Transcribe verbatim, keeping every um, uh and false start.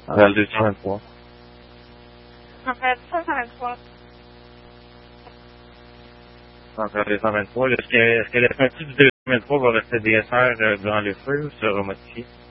Vers le deux cent vingt-trois. Vers deux cent vingt-trois. Vers le deux cent vingt-trois. Est-ce que, est-ce que la partie du deux cent vingt-trois va rester D S R euh, durant le feu ou sera modifiée?